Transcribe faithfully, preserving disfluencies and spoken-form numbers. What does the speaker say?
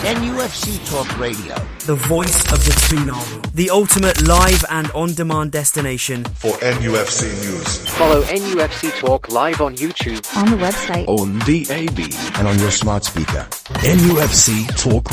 N U F C Talk Radio. The voice of the Tsunami. The ultimate live and on-demand destination for N U F C news. Follow N U F C Talk live on YouTube, on the website, on D A B, and on your smart speaker. N U F C Talk